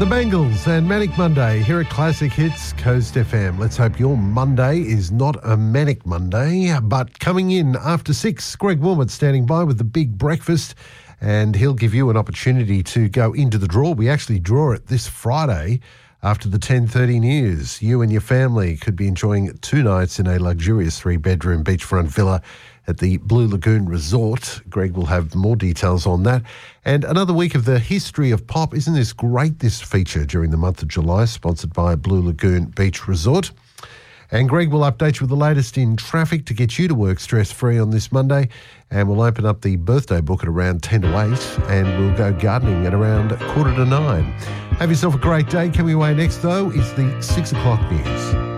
The Bangles and Manic Monday here at Classic Hits Coast FM. Let's hope your Monday is not a manic Monday, but coming in after 6, Greg Wilmot standing by with the big breakfast, and he'll give you an opportunity to go into the draw. We actually draw it this Friday after the 10:30 news. You and your family could be enjoying 2 nights in a luxurious 3-bedroom beachfront villa at the Blue Lagoon Resort. Greg will have more details on that. And another week of the history of pop. Isn't this great, this feature during the month of July, sponsored by Blue Lagoon Beach Resort? And Greg will update you with the latest in traffic to get you to work stress-free on this Monday. And we'll open up the birthday book at around 10 to 8, and we'll go gardening at around 8:45. Have yourself a great day. Coming away next, though, is the 6 o'clock news.